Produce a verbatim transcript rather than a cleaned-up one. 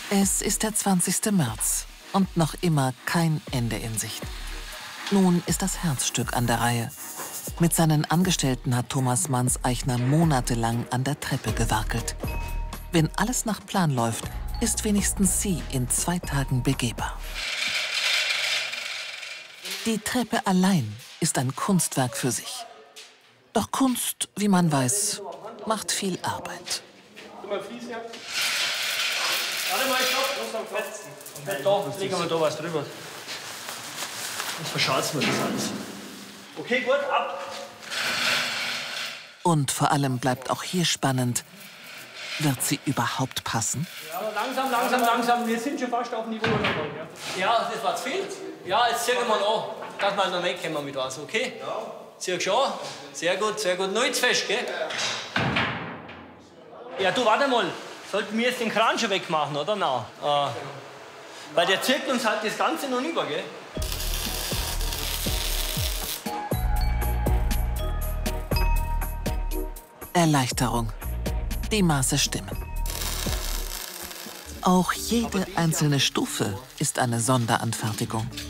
Es ist der zwanzigste März und noch immer kein Ende in Sicht. Nun ist das Herzstück an der Reihe. Mit seinen Angestellten hat Thomas Manns-Eichner monatelang an der Treppe gewerkelt. Wenn alles nach Plan läuft, ist wenigstens sie in zwei Tagen begehbar. Die Treppe allein ist ein Kunstwerk für sich. Doch Kunst, wie man weiß, macht viel Arbeit. Warte mal, stopp, los am Fetzen. Da, legen wir da was drüber. Jetzt verschaut's mir das alles. Okay, gut, ab. Und vor allem bleibt auch hier spannend, wird sie überhaupt passen? Ja, langsam, langsam, langsam. Wir sind schon fast auf dem Niveau. Ja, das war zu viel. Ja, jetzt ziehen wir mal an, dass wir noch wegkommen mit was, okay? Ja. Zieh schon. Sehr gut, sehr gut. Noch jetzt fest, gell? Ja, du, warte mal. Sollten wir jetzt den Kran schon wegmachen, oder? Nein. Äh, weil der zirkt uns halt das Ganze noch über, gell? Erleichterung. Die Maße stimmen. Auch jede einzelne Stufe ist eine Sonderanfertigung.